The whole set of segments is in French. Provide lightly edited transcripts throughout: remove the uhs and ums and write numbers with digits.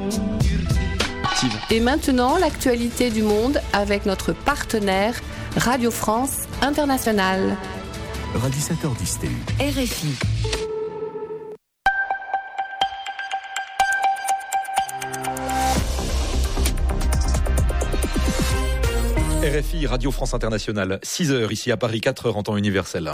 Et maintenant, l'actualité du monde avec notre partenaire Radio France Internationale. Radio 17h10 TU. RFI. RFI, Radio France Internationale, 6h ici à Paris, 4h en temps universel.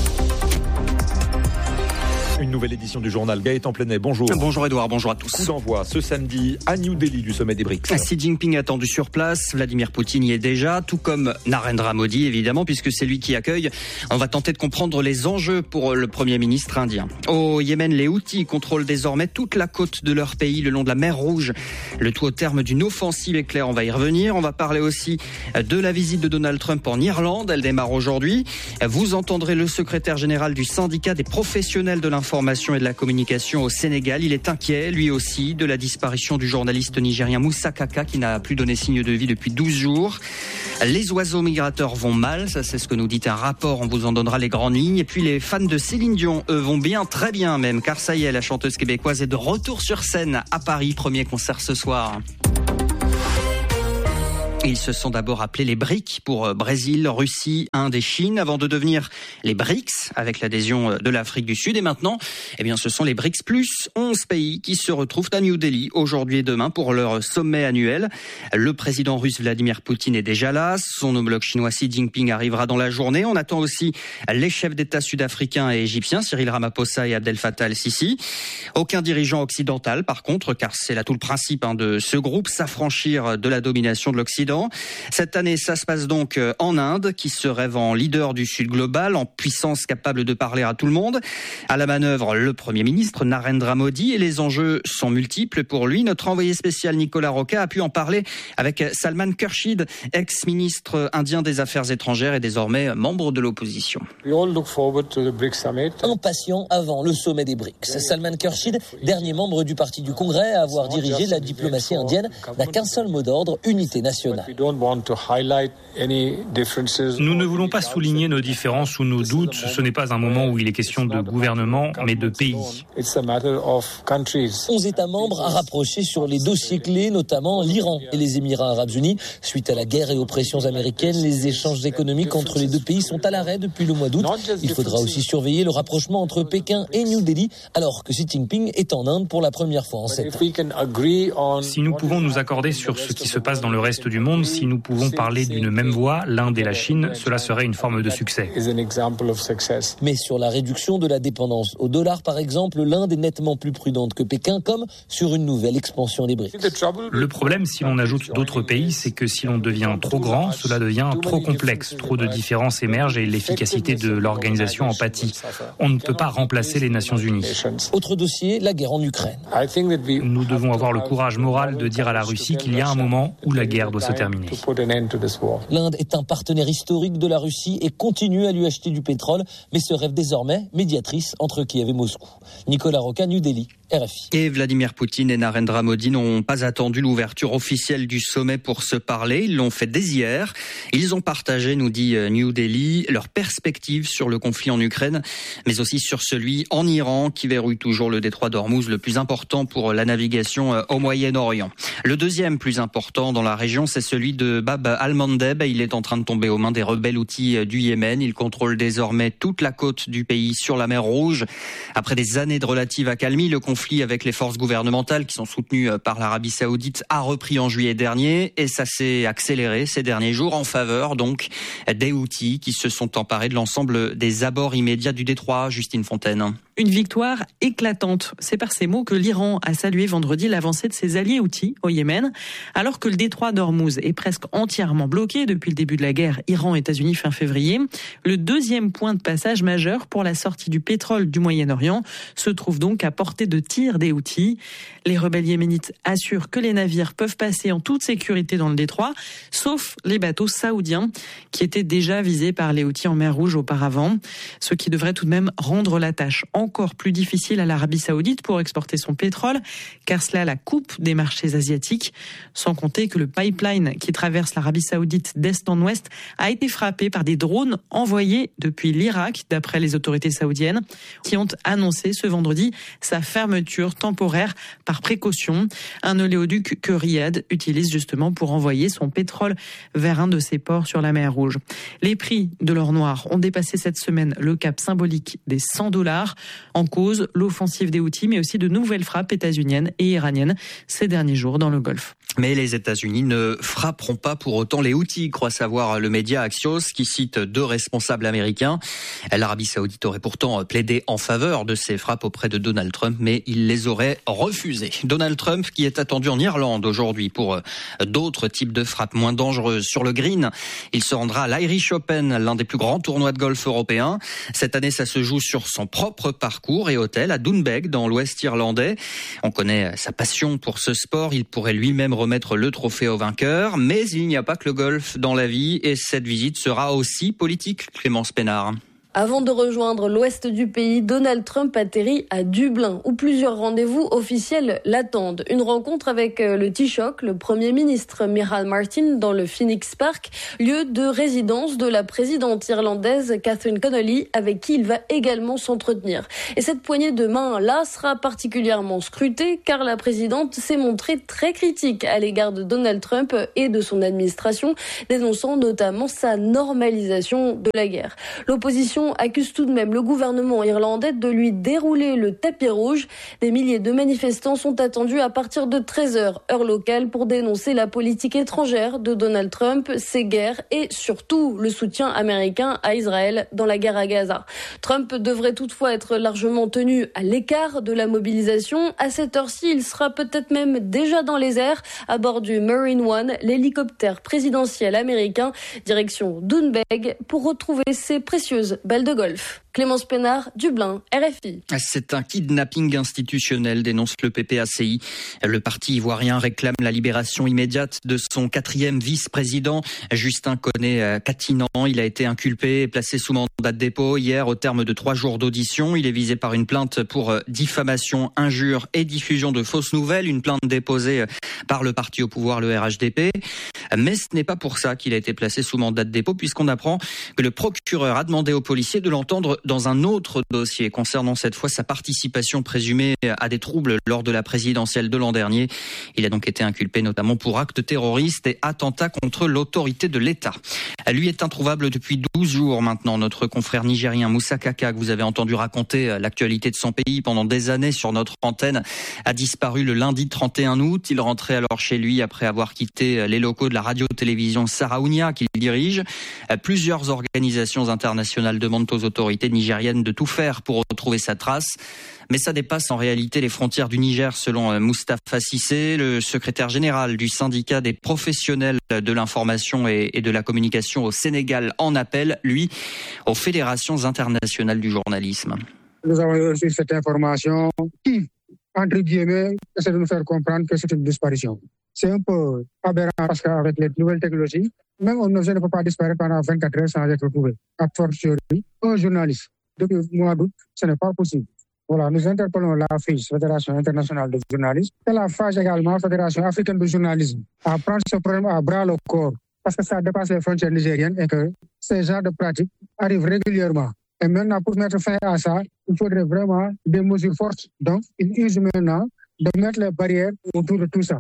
Une nouvelle édition du journal. Gaëtan Plenet, bonjour. Bonjour Edouard, bonjour à tous. Coup d'envoi ce samedi à New Delhi du sommet des BRICS. Xi Jinping attendu sur place, Vladimir Poutine y est déjà, tout comme Narendra Modi évidemment, puisque c'est lui qui accueille. On va tenter de comprendre les enjeux pour le Premier ministre indien. Au Yémen, les Houthis contrôlent désormais toute la côte de leur pays, le long de la mer Rouge. Le tout au terme d'une offensive éclair, on va y revenir. On va parler aussi de la visite de Donald Trump en Irlande, elle démarre aujourd'hui. Vous entendrez le secrétaire général du syndicat des professionnels de l'information et de la communication au Sénégal. Il est inquiet, lui aussi, de la disparition du journaliste nigérien Moussa Kaka qui n'a plus donné signe de vie depuis 12 jours. Les oiseaux migrateurs vont mal, ça c'est ce que nous dit un rapport, on vous en donnera les grandes lignes. Et puis les fans de Céline Dion, eux, vont bien, très bien même, car ça y est, la chanteuse québécoise est de retour sur scène à Paris, premier concert ce soir. Ils se sont d'abord appelés les BRIC pour Brésil, Russie, Inde et Chine avant de devenir les BRICS avec l'adhésion de l'Afrique du Sud. Et maintenant, ce sont les BRICS plus 11 pays qui se retrouvent à New Delhi aujourd'hui et demain pour leur sommet annuel. Le président russe Vladimir Poutine est déjà là. Son homologue chinois Xi Jinping arrivera dans la journée. On attend aussi les chefs d'État sud-africains et égyptiens, Cyril Ramaphosa et Abdel Fattah el-Sisi. Aucun dirigeant occidental, par contre, car c'est là tout le principe de ce groupe, s'affranchir de la domination de l'Occident. Cette année, ça se passe donc en Inde, qui se rêve en leader du Sud global, en puissance capable de parler à tout le monde. À la manœuvre, le Premier ministre Narendra Modi, et les enjeux sont multiples pour lui. Notre envoyé spécial Nicolas Roca a pu en parler avec Salman Khurshid, ex-ministre indien des Affaires étrangères et désormais membre de l'opposition. Impatient avant le sommet des BRICS. Salman Khurshid, dernier membre du Parti du Congrès à avoir dirigé la diplomatie indienne, n'a qu'un seul mot d'ordre, unité nationale. Nous ne voulons pas souligner nos différences ou nos doutes. Ce n'est pas un moment où il est question de gouvernement, mais de pays. 11 États membres à rapprocher sur les dossiers clés, notamment l'Iran et les Émirats arabes unis. Suite à la guerre et aux pressions américaines, les échanges économiques entre les deux pays sont à l'arrêt depuis le mois d'août. Il faudra aussi surveiller le rapprochement entre Pékin et New Delhi, alors que Xi Jinping est en Inde pour la première fois en 7 ans. Si nous pouvons nous accorder sur ce qui se passe dans le reste du monde, si nous pouvons parler d'une même voix, l'Inde et la Chine, cela serait une forme de succès. Mais sur la réduction de la dépendance au dollar, par exemple, l'Inde est nettement plus prudente que Pékin, comme sur une nouvelle expansion des BRICS. Le problème, si l'on ajoute d'autres pays, c'est que si l'on devient trop grand, cela devient trop complexe. Trop de différences émergent et l'efficacité de l'organisation en pâtit. On ne peut pas remplacer les Nations Unies. Autre dossier, la guerre en Ukraine. Nous devons avoir le courage moral de dire à la Russie qu'il y a un moment où la guerre doit se terminer. L'Inde est un partenaire historique de la Russie et continue à lui acheter du pétrole, mais se rêve désormais médiatrice entre Kiev et Moscou. Nicolas Roca, New Delhi, RFI. Et Vladimir Poutine et Narendra Modi n'ont pas attendu l'ouverture officielle du sommet pour se parler. Ils l'ont fait dès hier. Ils ont partagé, nous dit New Delhi, leurs perspectives sur le conflit en Ukraine, mais aussi sur celui en Iran, qui verrouille toujours le détroit d'Ormuz, le plus important pour la navigation au Moyen-Orient. Le deuxième plus important dans la région, c'est celui de Bab al-Mandeb. Il est en train de tomber aux mains des rebelles houthis du Yémen. Il contrôle désormais toute la côte du pays sur la mer Rouge. Après des années de relative accalmie, le conflit avec les forces gouvernementales qui sont soutenues par l'Arabie Saoudite a repris en juillet dernier et ça s'est accéléré ces derniers jours en faveur donc des Houthis qui se sont emparés de l'ensemble des abords immédiats du détroit. Justine Fontaine. Une victoire éclatante. C'est par ces mots que l'Iran a salué vendredi l'avancée de ses alliés houthis au Yémen, alors que le détroit d'Ormuz est presque entièrement bloqué depuis le début de la guerre Iran-États-Unis fin février. Le deuxième point de passage majeur pour la sortie du pétrole du Moyen-Orient se trouve donc à portée de tir des Houthis. Les rebelles yéménites assurent que les navires peuvent passer en toute sécurité dans le détroit, sauf les bateaux saoudiens qui étaient déjà visés par les Houthis en mer Rouge auparavant, ce qui devrait tout de même rendre la tâche encore plus difficile à l'Arabie Saoudite pour exporter son pétrole, car cela la coupe des marchés asiatiques, sans compter que le pipeline qui traverse l'Arabie Saoudite d'est en ouest a été frappé par des drones envoyés depuis l'Irak, d'après les autorités saoudiennes, qui ont annoncé ce vendredi sa fermeture fermeture temporaire par précaution. Un oléoduc que Riyad utilise justement pour envoyer son pétrole vers un de ses ports sur la mer Rouge. Les prix de l'or noir ont dépassé cette semaine le cap symbolique des $100. En cause, l'offensive des Houthis, mais aussi de nouvelles frappes états-uniennes et iraniennes ces derniers jours dans le Golfe. Mais les États-Unis ne frapperont pas pour autant les Houthis, croit savoir le média Axios, qui cite 2 responsables américains. L'Arabie Saoudite aurait pourtant plaidé en faveur de ces frappes auprès de Donald Trump, mais il les aurait refusées. Donald Trump qui est attendu en Irlande aujourd'hui pour d'autres types de frappes moins dangereuses. Sur le green, il se rendra à l'Irish Open, l'un des plus grands tournois de golf européens. Cette année, ça se joue sur son propre parcours et hôtel à Doonbeg, dans l'ouest irlandais. On connaît sa passion pour ce sport. Il pourrait lui-même remettre le trophée au vainqueur. Mais il n'y a pas que le golf dans la vie et cette visite sera aussi politique, Clémence Pénard. Avant de rejoindre l'ouest du pays, Donald Trump atterrit à Dublin, où plusieurs rendez-vous officiels l'attendent. Une rencontre avec le Taoiseach, le Premier ministre Micheál Martin, dans le Phoenix Park, lieu de résidence de la présidente irlandaise Catherine Connolly, avec qui il va également s'entretenir. Et cette poignée de main-là sera particulièrement scrutée, car la présidente s'est montrée très critique à l'égard de Donald Trump et de son administration, dénonçant notamment sa normalisation de la guerre. L'opposition accuse tout de même le gouvernement irlandais de lui dérouler le tapis rouge. Des milliers de manifestants sont attendus à partir de 13h, heure locale, pour dénoncer la politique étrangère de Donald Trump, ses guerres et surtout le soutien américain à Israël dans la guerre à Gaza. Trump devrait toutefois être largement tenu à l'écart de la mobilisation. À cette heure-ci, il sera peut-être même déjà dans les airs à bord du Marine One, l'hélicoptère présidentiel américain, direction Doonbeg, pour retrouver ses précieuses balles de golf. Clémence Pénard, Dublin, RFI. C'est un kidnapping institutionnel, dénonce le PPACI. Le parti ivoirien réclame la libération immédiate de son 4e vice-président, Justin Koné-Katinan. Il a été inculpé et placé sous mandat de dépôt hier au terme de 3 jours d'audition. Il est visé par une plainte pour diffamation, injure et diffusion de fausses nouvelles, une plainte déposée par le parti au pouvoir, le RHDP. Mais ce n'est pas pour ça qu'il a été placé sous mandat de dépôt, puisqu'on apprend que le procureur a demandé aux policiers de l'entendre dans un autre dossier concernant cette fois sa participation présumée à des troubles lors de la présidentielle de l'an dernier. Il a donc été inculpé notamment pour actes terroristes et attentats contre l'autorité de l'État. Lui est introuvable depuis 12 jours maintenant. Notre confrère nigérien Moussa Kaka, que vous avez entendu raconter l'actualité de son pays pendant des années sur notre antenne, a disparu le lundi 31 août. Il rentrait alors chez lui après avoir quitté les locaux de la radio-télévision Saraounia qu'il dirige. Plusieurs organisations internationales demandent aux autorités nigériennes de tout faire pour retrouver sa trace. Mais ça dépasse en réalité les frontières du Niger, selon Moustapha Cissé, le secrétaire général du syndicat des professionnels de l'information et de la communication au Sénégal, en appelle, lui, aux fédérations internationales du journalisme. Nous avons reçu cette information qui, entre guillemets, essaie de nous faire comprendre que c'est une disparition. C'est un peu aberrant parce qu'avec les nouvelles technologies, même un objet ne peut pas disparaître pendant 24 heures sans être retrouvé. A fortiori, un journaliste, depuis le mois d'août, ce n'est pas possible. Voilà, nous interpellons la FIJ, Fédération internationale de journalisme, et la FAJ également, Fédération africaine de journalisme, à prendre ce problème à bras le corps, parce que ça dépasse les frontières nigériennes et que ces genres de pratiques arrivent régulièrement. Et maintenant, pour mettre fin à ça, il faudrait vraiment des mesures fortes. Donc, il use maintenant de mettre les barrières autour de tout ça.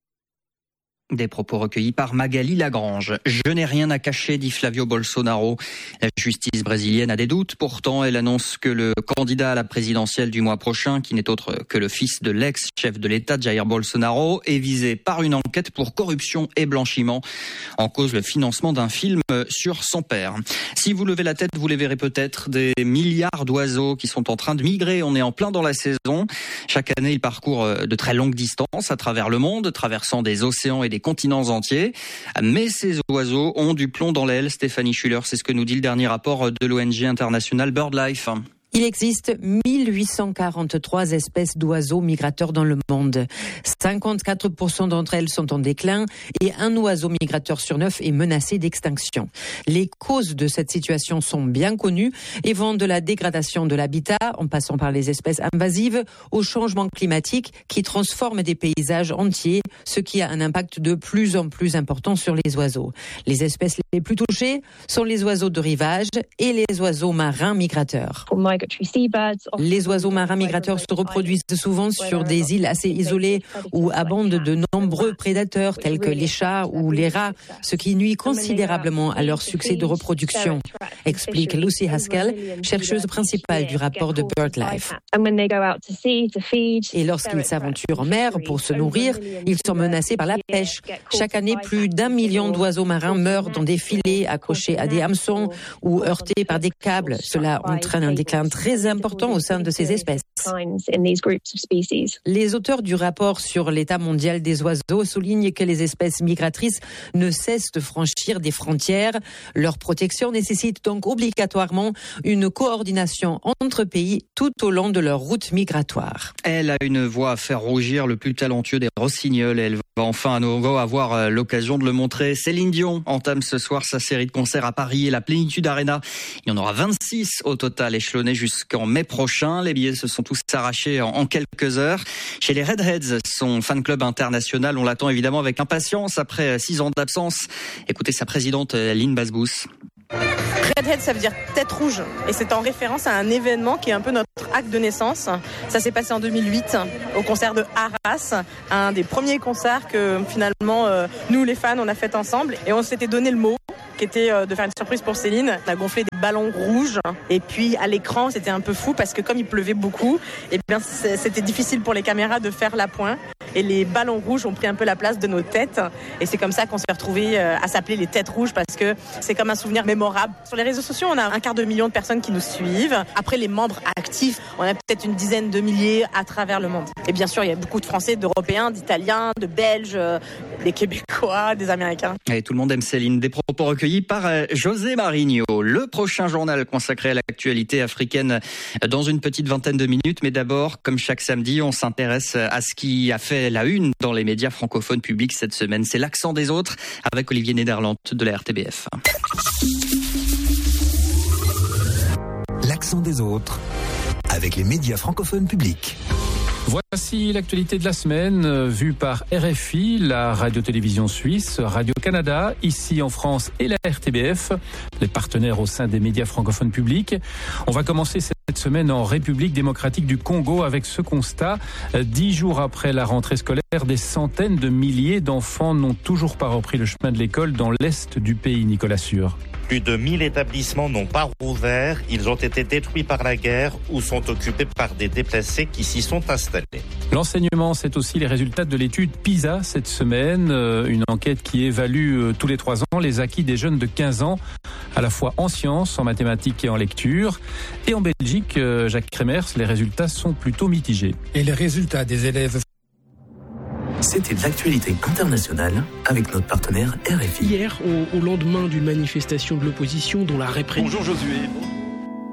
Des propos recueillis par Magali Lagrange. Je n'ai rien à cacher, dit Flavio Bolsonaro. La justice brésilienne a des doutes. Pourtant, elle annonce que le candidat à la présidentielle du mois prochain, qui n'est autre que le fils de l'ex-chef de l'État, Jair Bolsonaro, est visé par une enquête pour corruption et blanchiment. En cause, le financement d'un film sur son père. Si vous levez la tête, vous les verrez peut-être, des milliards d'oiseaux qui sont en train de migrer. On est en plein dans la saison. Chaque année, ils parcourent de très longues distances à travers le monde, traversant des océans et des continents entiers. Mais ces oiseaux ont du plomb dans l'aile. Stéphanie Schuller, c'est ce que nous dit le dernier rapport de l'ONG internationale BirdLife. Il existe 1843 espèces d'oiseaux migrateurs dans le monde. 54% d'entre elles sont en déclin et un oiseau migrateur sur 9 est menacé d'extinction. Les causes de cette situation sont bien connues et vont de la dégradation de l'habitat, en passant par les espèces invasives, au changement climatique qui transforme des paysages entiers, ce qui a un impact de plus en plus important sur les oiseaux. Les espèces les plus touchées sont les oiseaux de rivage et les oiseaux marins migrateurs. Pour moi, Les oiseaux marins migrateurs se reproduisent souvent sur des îles assez isolées où abondent de nombreux prédateurs tels que les chats ou les rats, ce qui nuit considérablement à leur succès de reproduction, explique Lucy Haskell, chercheuse principale du rapport de BirdLife. Et lorsqu'ils s'aventurent en mer pour se nourrir, ils sont menacés par la pêche. Chaque année, plus d'1 million d'oiseaux marins meurent dans des filets accrochés à des hameçons ou heurtés par des câbles. Cela entraîne un déclin très important au sein de ces espèces. Les auteurs du rapport sur l'état mondial des oiseaux soulignent que les espèces migratrices ne cessent de franchir des frontières. Leur protection nécessite donc obligatoirement une coordination entre pays tout au long de leur route migratoire. Elle a une voix à faire rougir le plus talentueux des rossignols. Elle va enfin à nouveau avoir l'occasion de le montrer. Céline Dion entame ce soir sa série de concerts à Paris et la Plénitude Arena. Il y en aura 26 au total échelonnés jusqu'en mai prochain. Les billets se sont tous arrachés en quelques heures. Chez les Redheads, son fan club international, on l'attend évidemment avec impatience après 6 ans d'absence. Écoutez sa présidente Lynn Basbous. Redhead, ça veut dire tête rouge. Et c'est en référence à un événement qui est un peu notre acte de naissance. Ça s'est passé en 2008 au concert de Arras, un des premiers concerts que finalement nous les fans on a fait ensemble. Et on s'était donné le mot qui était de faire une surprise pour Céline. On a gonflé des ballons rouges et puis à l'écran c'était un peu fou parce que comme il pleuvait beaucoup, et bien c'était difficile pour les caméras de faire l'appoint. Et les ballons rouges ont pris un peu la place de nos têtes. Et c'est comme ça qu'on s'est retrouvés à s'appeler les têtes rouges parce que c'est comme un souvenir mémorable. Sur les réseaux sociaux, on a 250 000 de personnes qui nous suivent. Après, les membres actifs, on a peut-être une dizaine de milliers à travers le monde. Et bien sûr, il y a beaucoup de Français, d'Européens, d'Italiens, de Belges, des Québécois, des Américains. Et tout le monde aime Céline. Des propos recueillis par José Marigno. Le prochain journal consacré à l'actualité africaine dans une petite vingtaine de minutes. Mais d'abord, comme chaque samedi, on s'intéresse à ce qui a fait la une dans les médias francophones publics cette semaine. C'est l'accent des autres avec Olivier Nederland de la RTBF. L'accent des autres avec les médias francophones publics. Voici l'actualité de la semaine vue par RFI, la radio-télévision suisse, Radio-Canada, ici en France et la RTBF, les partenaires au sein des médias francophones publics. On va commencer cette semaine en République démocratique du Congo avec ce constat. 10 jours après la rentrée scolaire, des centaines de milliers d'enfants n'ont toujours pas repris le chemin de l'école dans l'est du pays, Nicolas Sûr. Plus de 1000 établissements n'ont pas rouvert. Ils ont été détruits par la guerre ou sont occupés par des déplacés qui s'y sont installés. L'enseignement, c'est aussi les résultats de l'étude PISA cette semaine. Une enquête qui évalue tous les 3 ans les acquis des jeunes de 15 ans, à la fois en sciences, en mathématiques et en lecture. Et en Belgique, Jacques Kremers, les résultats sont plutôt mitigés. Et les résultats des élèves... C'était de l'actualité internationale avec notre partenaire RFI. Hier, au lendemain d'une manifestation de l'opposition dont la répression... Bonjour Josué.